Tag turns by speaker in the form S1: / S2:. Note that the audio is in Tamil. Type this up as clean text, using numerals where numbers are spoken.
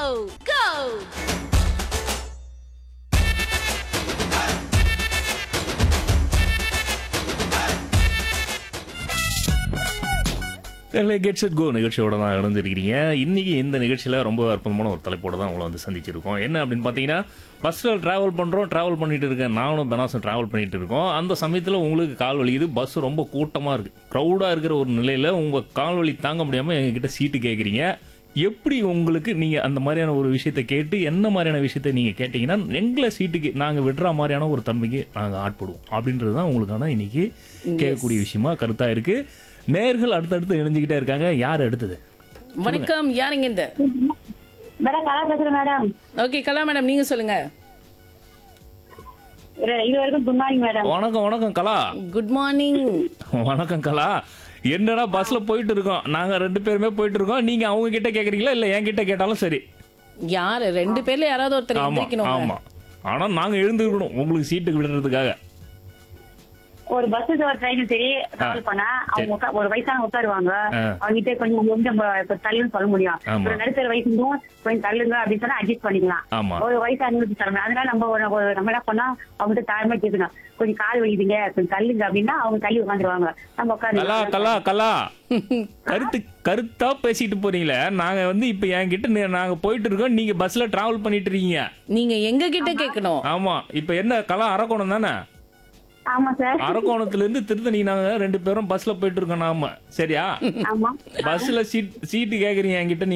S1: go!
S2: கெட்ஸ் இட் கோ நிகழ்ச்சியோட தான் இணைஞ்சிருக்கிறீங்க. இன்னைக்கு இந்த நிகழ்ச்சியில் ரொம்ப அற்புதமான ஒரு தலைப்போட தான் உங்களை வந்து சந்திச்சிருக்கோம். என்ன அப்படின்னு பார்த்தீங்கன்னா, பஸ்ஸில் ட்ராவல் பண்ணிட்டு இருக்கேன். நானும் பெனாசும் ட்ராவல் பண்ணிட்டு இருக்கோம். அந்த சமயத்தில் உங்களுக்கு கால் வலிக்குது. பஸ் ரொம்ப கூட்டமாக இருக்குது, க்ரௌடாக இருக்கிற ஒரு நிலையில் உங்கள் கால் வலி தாங்க முடியாமல் எங்ககிட்ட சீட்டு கேட்குறீங்க. எப்படி உங்களுக்கு நீங்கள் அந்த மாதிரியான ஒரு விஷயத்தை கேட்டு என்ன மாதிரியான விஷயத்தை நீங்கள் கேட்டிங்கன்னா எங்களை சீட்டுக்கு நாங்கள் விடுற மாதிரியான ஒரு தன்மைக்கு நாங்கள் ஆட்படுவோம் அப்படின்றது தான் உங்களுக்கான இன்னைக்கு கேட்கக்கூடிய விஷயமா கருத்தாக இருக்குது. நேர்கள் அடுத்தடுத்து இணைஞ்சுக்கிட்டே இருக்காங்க. யார் அடுத்தது?
S3: வணக்கம், யாருங்க இந்த?
S4: மேடம் கலா பேசுறேன் மேடம்.
S3: ஓகே, கலா மேடம், நீங்க சொல்லுங்க.
S4: இது வரைக்கும் குட் மார்னிங் மேடம்.
S2: வணக்கம் கலா.
S3: Good morning.
S2: வணக்கம் கலா. என்னடா பஸ்ல போயிட்டு இருக்கோம், நாங்க 2 பேருமே போயிட்டு இருக்கோம். நீங்க அவங்க கிட்ட கேக்குறீங்களா இல்ல என்கிட்ட கேட்டாலும் சரி?
S3: யாரு 2 பேர்ல யாராவது ஒருத்தர்
S2: ஆமா
S3: எந்திரிக்கணும்.
S2: ஆமா, ஆனா நாங்க எழுந்துக்கணும் உங்களுக்கு சீட்டுக்கு விடுறதுக்காக.
S4: ஒரு பஸ் ஒரு ட்ரெயின் சரி டிராவல் பண்ணா அவங்க ஒரு வயசான உட்காருவாங்க. அவங்க கிட்ட கொஞ்சம் தள்ளுன்னு சொல்ல முடியும். ஒரு நடுத்தர வயசுக்கும் கொஞ்சம் தள்ளுங்க அப்படின்னு சொன்னா அட்ஜஸ்ட் பண்ணிக்கலாம்.
S2: ஆமா,
S4: ஒரு வயசானவங்களுக்கு தரணும். அதனால நம்ம என்ன பண்ணா அவங்ககிட்ட தாழ்மை கேட்கணும். கொஞ்சம் கால் வலிக்குதுங்க கொஞ்சம் தள்ளுங்க அப்படின்னா அவங்க தள்ளி உட்காந்துருவாங்க. நம்ம
S2: கலா கருத்தா பேசிட்டு போறீங்களே. நாங்க வந்து இப்ப என்கிட்ட நாங்க போயிட்டு இருக்கோம், நீங்க பஸ்ல டிராவல் பண்ணிட்டு இருக்கீங்க.
S3: நீங்க எங்க கிட்ட கேட்கணும்.
S2: ஆமா, இப்ப என்ன கலா அரக்கோணம் தானே?
S4: ஆமா சார்.
S2: அரக்கோணத்துல இருந்து திருத்தணி நாங்க 2 பேரும் பஸ்ல போயிட்டு இருக்கோம் நாம. சரியா?
S4: ஆமா.
S2: பஸ்ல சீட்டு கேக்குறீங்க என்கிட்ட.